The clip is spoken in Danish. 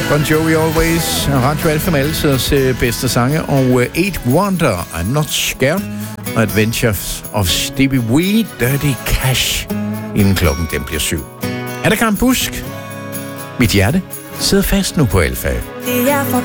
Bon Jovi Always, Radio Alfa med altidens bedste sange, og Eight Wonder, I'm Not Scared, og Adventures of Stevie Wee, Dirty Cash, inden klokken den bliver 7. Er der Karen Busk? Mit hjerte sidder fast nu på Alfa. Det er for